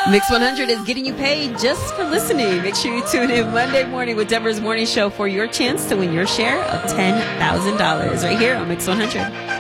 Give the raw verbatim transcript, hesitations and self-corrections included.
Mix one hundred is getting you paid just for listening. Make sure you tune in Monday morning with Denver's Morning Show for your chance to win your share of ten thousand dollars right here on Mix one hundred.